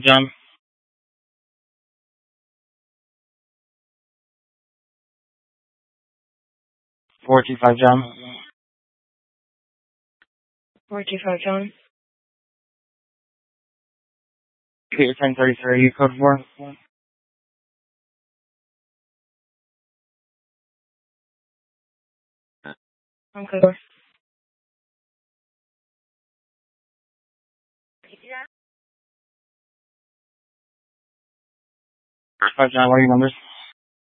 John. 425 John. 425 John. Peter 1033, code 4. I'm code 4. 5 John, what are your numbers?